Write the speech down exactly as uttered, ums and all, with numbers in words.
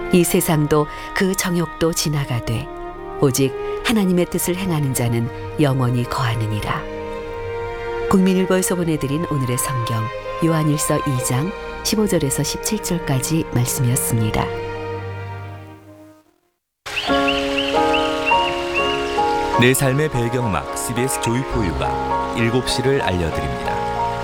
이 세상도 그 정욕도 지나가되 오직 하나님의 뜻을 행하는 자는 영원히 거하느니라. 국민일보에서 보내드린 오늘의 성경 요한일서 이 장 십오 절에서 십칠 절까지 말씀이었습니다. 내 삶의 배경막 씨비에스 조이포유가 일곱 시를 알려드립니다.